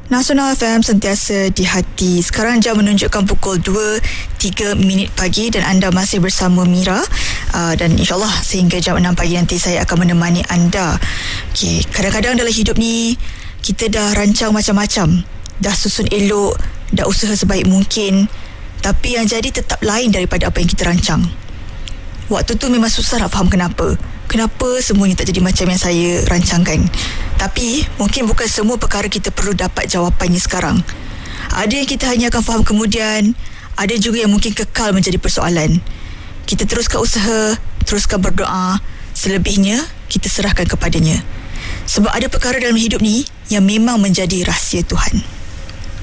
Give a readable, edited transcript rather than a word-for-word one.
Nasional FM sentiasa di hati. Sekarang jam menunjukkan pukul 2.03 pagi dan anda masih bersama Mira. Dan insyaAllah sehingga jam 6 pagi nanti saya akan menemani anda. Okay, kadang-kadang dalam hidup ni kita dah rancang macam-macam, dah susun elok, dah usaha sebaik mungkin, tapi yang jadi tetap lain daripada apa yang kita rancang. Waktu tu memang susah nak faham kenapa semuanya tak jadi macam yang saya rancangkan. Tapi mungkin bukan semua perkara kita perlu dapat jawapannya sekarang. Ada yang kita hanya akan faham kemudian, ada juga yang mungkin kekal menjadi persoalan. Kita teruskan usaha, teruskan berdoa, selebihnya kita serahkan kepadanya. Sebab ada perkara dalam hidup ni yang memang menjadi rahsia Tuhan.